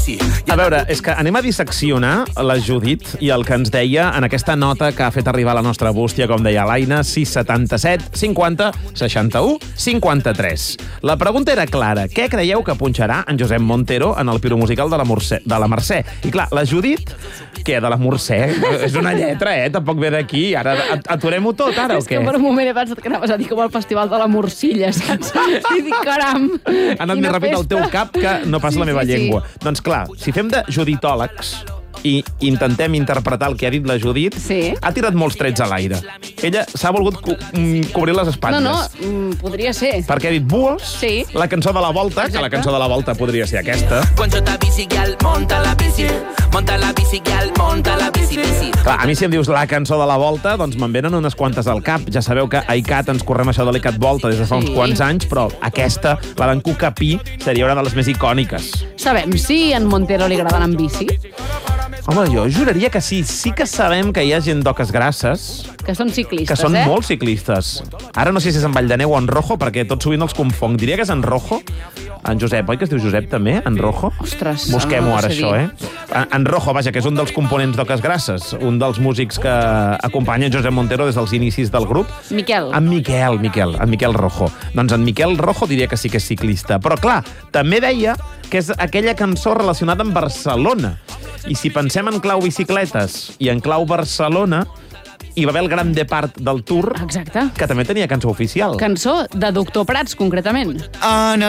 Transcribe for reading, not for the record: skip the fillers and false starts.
A veure, és que anem a disseccionar la Judit i el que ens deia en aquesta nota que ha fet arribar la nostra bústia, com deia l'Aina, 677 50 61 53. La pregunta era clara. Què creieu que punxarà en Josep Montero en el piromusical de la Mercè? I clar, la Judit, què, de la Mercè? És una lletra, tampoc ve d'aquí. Ara aturem-ho tot, ara, o què? És que per un moment he pensat que anaves a dir com el festival de la Morcilla, saps? I dic, caram! Ha anat més ràpid al teu cap que no pas la meva llengua. Doncs clar, si fem de juditòlegs i intentem interpretar el que ha dit la Judit, ha tirat molts trets a l'aire. Ella s'ha volgut cobrir les espatlles. No, podria ser. Perquè ha dit Buos, la cançó de la Volta, que la cançó de la Volta podria ser aquesta. Clar, a mi si em dius la cançó de la Volta, doncs me'n venen unes quantes al cap. Ja sabeu que a ICAT ens correm això de l'ICAT Volta des de fa uns quants anys, però aquesta, la d'en Cuca Pi, seria una de les més icòniques. Sabem si a en Montero li agrada anar amb bici? Home, jo juraria que sí. Sí que sabem que hi ha gent d'oques grasses... Que són ciclistes, que són molt ciclistes. Ara no sé si és en Valldaneu o en Rojo, perquè tot sovint els confong. Diria que és en Rojo. En Josep, oi que es diu Josep, també? En Rojo? Ostres. Busquem-ho ara, això, En Rojo, vaja, que és un dels components d'Oques Grasses, un dels músics que acompanya Josep Montero des dels inicis del grup. Miquel. En Miquel Rojo. Doncs en Miquel Rojo diria que sí que és ciclista. Però, clar, també deia que és aquella cançó relacionada amb Barcelona. I si pensem en clau bicicletes i en clau Barcelona, hi va haver el Gran Depart del Tour, que també tenia cançó oficial. Cançó de Doctor Prats, concretament.